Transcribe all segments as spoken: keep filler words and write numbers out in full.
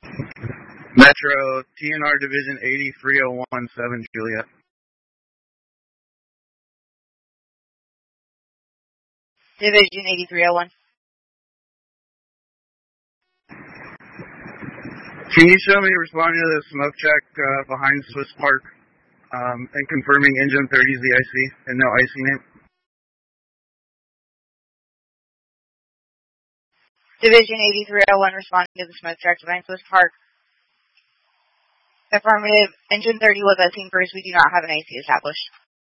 Metro, T N R Division eighty three oh one, seven Juliet. Division eighty-three oh one. Can you show me responding to the smoke check uh, behind Swiss Park um, and confirming engine thirty is the I C and no I C name? Division eighty-three oh one responding to the smoke check behind Swiss Park. Affirmative. Engine thirty was at scene first. We do not have an I C established.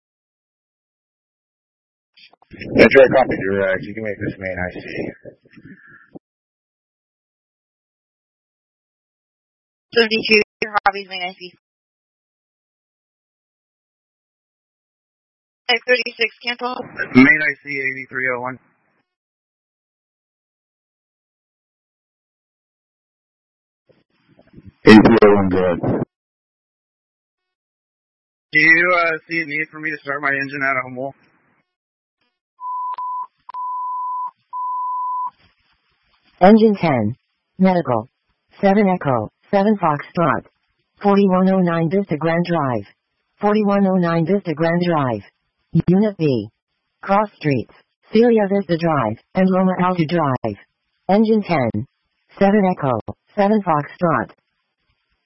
Metro, copy direct. You can make this main I C. seventy-two, your hobbies main I C. X thirty-six, cancel. Main I C eighty-three oh one. eighty-three oh one, good. Do you uh, see a need for me to start my engine out of Humboldt? Engine ten. Medical. seven Echo. seven Foxtrot. forty-one oh nine Vista Grand Drive. forty-one oh nine Vista Grand Drive. Unit B. Cross Streets. Celia Vista Drive, and Loma Alta Drive. Engine ten. seven Echo. seven Foxtrot.